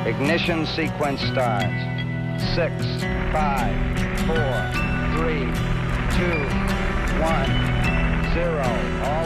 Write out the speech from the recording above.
Ignition sequence starts. 6, 5, 4, 3, 2, 1, 0.